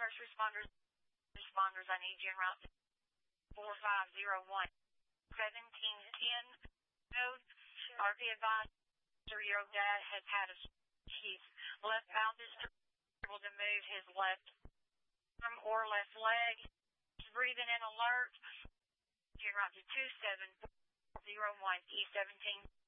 first responders, I need you en route 4501 1710 code. RV advised 3-year-old dad has had a he's left bowel distress, able to move his left arm or left leg. He's breathing in alert. En route to 27401 E17.